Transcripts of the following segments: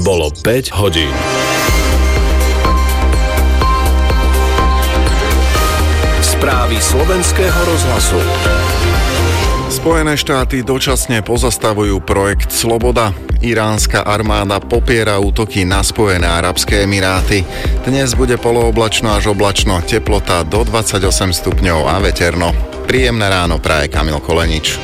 Bolo 5 hodín. Správy Slovenského rozhlasu. Spojené štáty dočasne pozastavujú projekt Sloboda. Iránska armáda popiera útoky na Spojené arabské emiráty. Dnes bude polooblačno až oblačno, teplota do 28 stupňov a veterno. Príjemné ráno praje Kamil Kolenič.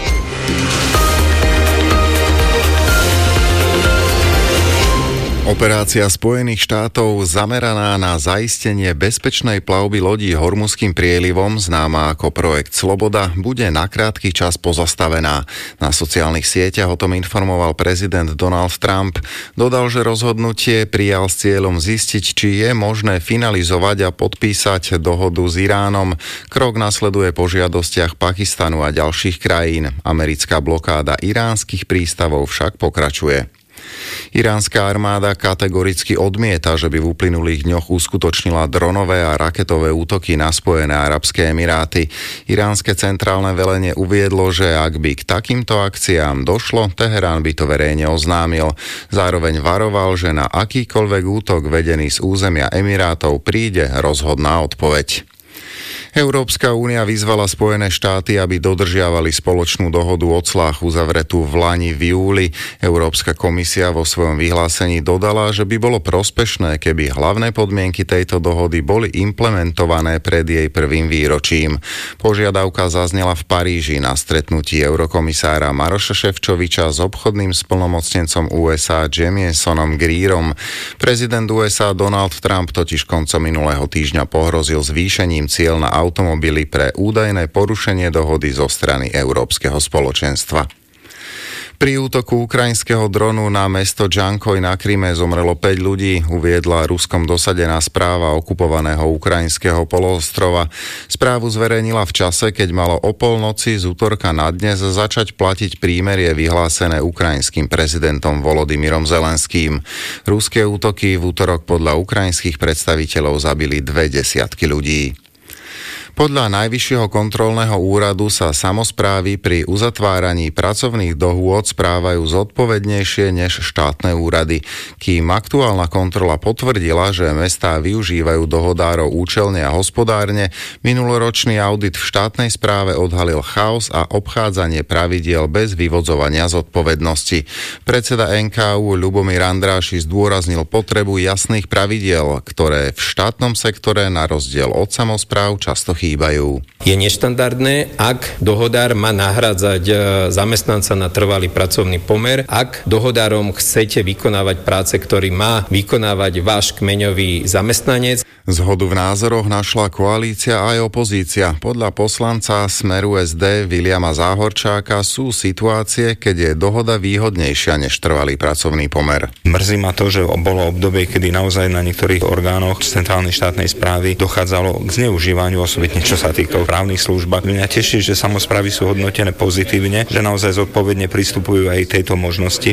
Operácia Spojených štátov zameraná na zaistenie bezpečnej plavby lodí Hormuzským prielivom, známa ako projekt Sloboda, bude na krátky čas pozastavená. Na sociálnych sieťach o tom informoval prezident Donald Trump. Dodal, že rozhodnutie prijal s cieľom zistiť, či je možné finalizovať a podpísať dohodu s Iránom. Krok nasleduje po žiadostiach Pakistanu a ďalších krajín. Americká blokáda iránskych prístavov však pokračuje. Iránska armáda kategoricky odmieta, že by v uplynulých dňoch uskutočnila dronové a raketové útoky na Spojené arabské emiráty. Iránske centrálne velenie uviedlo, že ak by k takýmto akciám došlo, Teherán by to verejne oznámil. Zároveň varoval, že na akýkoľvek útok vedený z územia Emirátov príde rozhodná odpoveď. Európska únia vyzvala Spojené štáty, aby dodržiavali spoločnú dohodu o clách uzavretú v lani v júli. Európska komisia vo svojom vyhlásení dodala, že by bolo prospešné, keby hlavné podmienky tejto dohody boli implementované pred jej prvým výročím. Požiadavka zaznela v Paríži na stretnutí eurokomisára Maroša Šefčoviča s obchodným splnomocnencom USA Jamiesonom Greerom. Prezident USA Donald Trump totiž koncom minulého týždňa pohrozil zvýšením ciel na automobily pre údajné porušenie dohody zo strany Európskeho spoločenstva. Pri útoku ukrajinského dronu na mesto Džankoj na Kryme zomrelo 5 ľudí, uviedla Ruskom dosadená správa okupovaného ukrajinského poloostrova. Správu zverejnila v čase, keď malo o polnoci z útorka na dnes začať platiť prímerie vyhlásené ukrajinským prezidentom Volodymyrom Zelenským. Ruské útoky v útorok podľa ukrajinských predstaviteľov zabili 20 ľudí. Podľa Najvyššieho kontrolného úradu sa samosprávy pri uzatváraní pracovných dohôd správajú zodpovednejšie než štátne úrady. Kým aktuálna kontrola potvrdila, že mestá využívajú dohodárov účelne a hospodárne, minuloročný audit v štátnej správe odhalil chaos a obchádzanie pravidiel bez vyvodzovania zodpovednosti. Predseda NKÚ Ľubomír Andráši zdôraznil potrebu jasných pravidiel, ktoré v štátnom sektore na rozdiel od samospráv často chýbajú. Je neštandardné, ak dohodár má nahrádzať zamestnanca na trvalý pracovný pomer, ak dohodárom chcete vykonávať práce, ktorý má vykonávať váš kmeňový zamestnanec. Zhodu v názoroch našla koalícia aj opozícia. Podľa poslanca Smeru SD Viliama Záhorčáka sú situácie, keď je dohoda výhodnejšia než trvalý pracovný pomer. Mrzí ma to, že bolo obdobie, kedy naozaj na niektorých orgánoch centrálnej štátnej správy dochádzalo k zneužívaniu, osobitne čo sa týka právnych službách. Mňa teší, že samosprávy sú hodnotené pozitívne, že naozaj zodpovedne pristupujú aj tejto možnosti.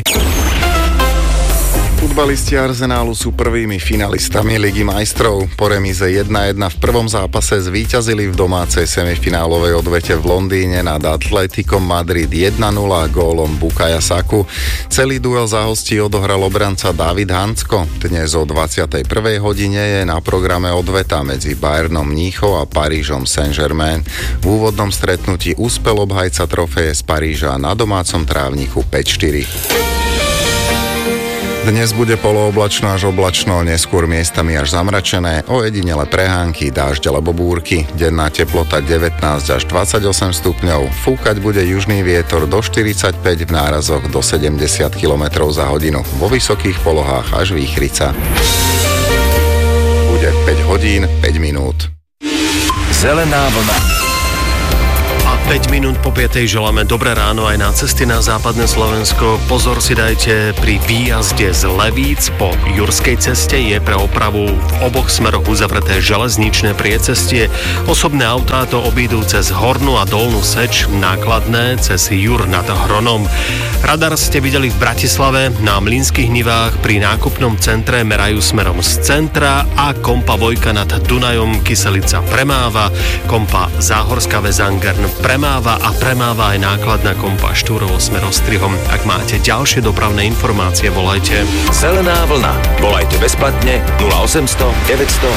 Futbalisti Arsenálu sú prvými finalistami Ligy majstrov. Po remíze 1-1 v prvom zápase zvíťazili v domácej semifinálovej odvete v Londýne nad Atletikom Madrid 1-0 gólom Bukaja Saku. Celý duel za hostí odohral obranca David Hansko. Dnes o 21. hodine je na programe odveta medzi Bayernom Mníchov a Parížom Saint-Germain. V úvodnom stretnutí uspel obhajca trofeje z Paríža na domácom trávniku 5-4. Dnes bude polooblačno až oblačno, neskôr miestami až zamračené, ojedinele prehánky, dážď alebo búrky. Denná teplota 19 až 28 stupňov, fúkať bude južný vietor do 45, v nárazoch do 70 km za hodinu, vo vysokých polohách až výchrica. Bude 5 hodín, 5 minút. Zelená vlna. 5 minút po 5 želáme dobré ráno aj na cesty na západné Slovensko. Pozor si dajte pri výjazde z Levíc po Jurskej ceste. Je pre opravu v oboch smeroch uzavreté železničné priecestie. Osobné autá to obídu cez Hornú a Dolnú Seč, nákladné cez Jur nad Hronom. Radar ste videli v Bratislave, na Mlynských nivách pri nákupnom centre merajú smerom z centra a kompa Vojka nad Dunajom Kyselica premáva, kompa Záhorská Väz Angern premáva aj nákladná kompa Štúrovo smerostrihom. Ak máte ďalšie dopravné informácie, volajte. Zelená vlna. Volajte bezplatne 0800 900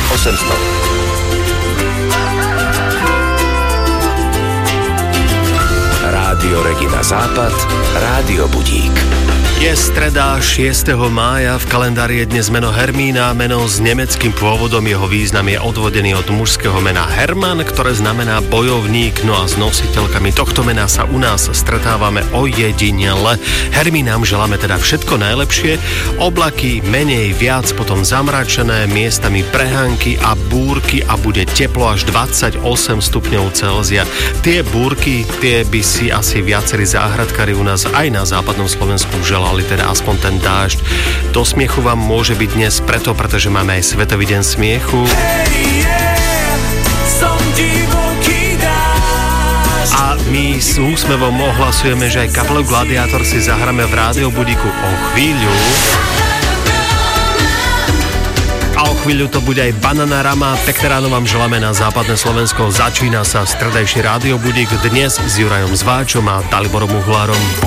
800. Rádio Regina Západ, Rádio Budík. Je streda 6. mája, v kalendári je dnes meno Hermína, meno s nemeckým pôvodom, jeho význam je odvodený od mužského mena Hermann, ktoré znamená bojovník, no a s nositeľkami tohto mena sa u nás stretávame ojedinele. Hermínám želáme teda všetko najlepšie, oblaky menej viac, potom zamračené, miestami prehánky a búrky a bude teplo až 28 stupňov Celzia. Tie búrky, tie by si asi viacerí záhradkári u nás aj na západnom Slovensku želali, teda aspoň ten dážď. Do smiechu vám môže byť dnes pretože máme aj Svetový deň smiechu. A my s úsmevom ohlasujeme, že aj kapelu Gladiátor si zahráme v Rádiu Budíku o chvíľu. A o chvíľu to bude aj Bananarama. Pekné ráno vám želáme na západné Slovensko. Začína sa stredajší Rádio Budík dnes s Jurajom Zváčom a Daliborom Uhlárom.